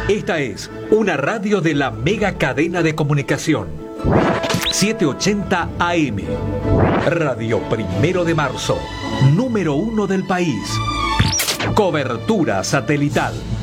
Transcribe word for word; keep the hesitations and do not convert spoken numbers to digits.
Esta es una radio de la mega cadena de comunicación. setecientos ochenta A M. Radio Primero de Marzo, número uno del país. Cobertura satelital.